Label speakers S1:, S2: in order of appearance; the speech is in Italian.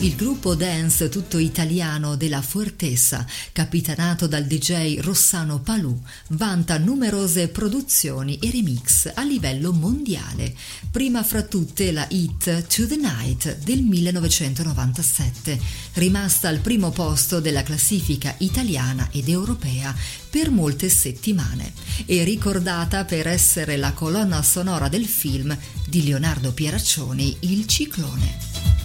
S1: Il gruppo dance tutto italiano della Fuertesa, capitanato dal DJ Rossano Palù, vanta numerose produzioni e remix a livello mondiale, prima fra tutte la hit To the Night del 1997, rimasta al primo posto della classifica italiana ed europea per molte settimane e ricordata per essere la colonna sonora del film di Leonardo Pieraccioni Il Ciclone.